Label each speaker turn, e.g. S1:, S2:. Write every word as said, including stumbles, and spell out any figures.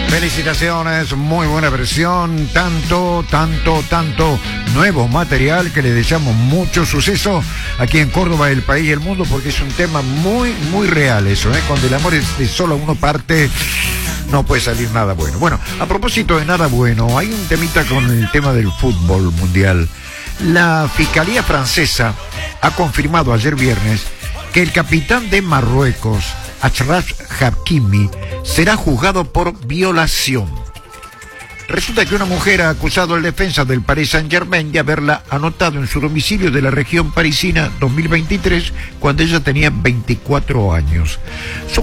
S1: Felicitaciones, muy buena versión, tanto, tanto, tanto nuevo material que le deseamos mucho suceso aquí en Córdoba, el país y el mundo, porque es un tema muy, muy real eso, ¿eh? Cuando el amor es de solo uno parte, no puede salir nada bueno. Bueno, a propósito de nada bueno, hay un temita con el tema del fútbol mundial. La Fiscalía francesa ha confirmado ayer viernes que el capitán de Marruecos, Achraf Hakimi, será juzgado por violación. Resulta que una mujer ha acusado al defensa del Paris Saint-Germain de haberla anotado en su domicilio de la región parisina dos mil veintitrés cuando ella tenía veinticuatro años.